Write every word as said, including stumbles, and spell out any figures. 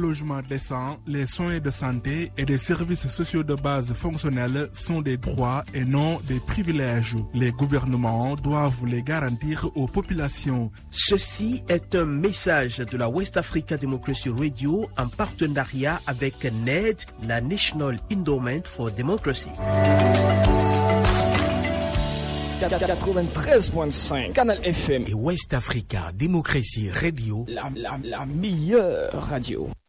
logement décent, les soins de santé et des services sociaux de base fonctionnels sont des droits et non des privilèges. Les gouvernements doivent les garantir aux populations. Ceci est un message de la West Africa Democracy Radio en partenariat avec N E D, la National Endowment for Democracy. quatre-vingt-treize virgule cinq Canal F M et West Africa Democracy Radio, la, la, la meilleure radio.